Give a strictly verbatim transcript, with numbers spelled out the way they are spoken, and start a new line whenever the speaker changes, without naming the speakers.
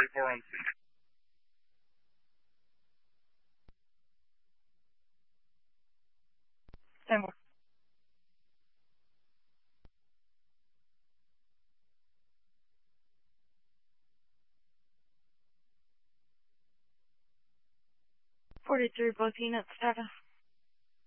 forty-four on scene.
ten four. forty-three, both units, status.